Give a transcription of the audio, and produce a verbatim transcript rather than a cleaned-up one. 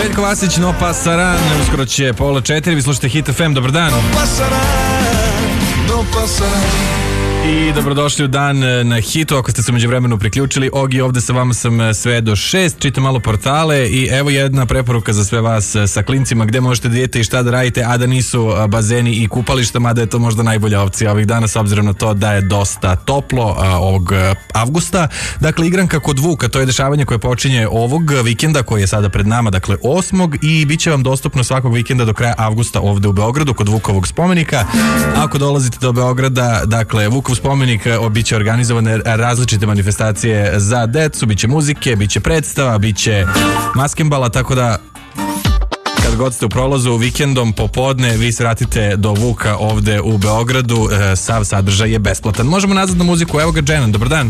Željko Vasić, No Pasaran, uskoro će pola četiri, vi slušate Hit F M, dobar dan. No pasaran, no pasaran. I dobrodošli u dan na Hitu, ako ste se međuvremenu priključili. Ogi, ovde sa vama sam sve do šest, čitam malo portale i evo jedna preporuka za sve vas sa klincima gde možete da idete i šta da radite, a da nisu bazeni i kupališta, mada je to možda najbolja opcija ovih dana s obzirom na to da je dosta toplo a, ovog avgusta. Dakle, igranka kod Vuka, to je dešavanje koje počinje ovog vikenda koji je sada pred nama, dakle osmog i bit će vam dostupno svakog vikenda do kraja avgusta ovde u Beogradu kod Vukovog spomenika. Ako dolazite do Beograda, dakle Vukov spomenik, biće organizovane različite manifestacije za decu, biće muzike, biće predstava, biće maskembala, tako da kad god ste u prolazu vikendom popodne, vi se vratite do Vuka ovde u Beogradu, sav sadržaj je besplatan. Možemo nazad na muziku, evo ga Dženan, dobar dan.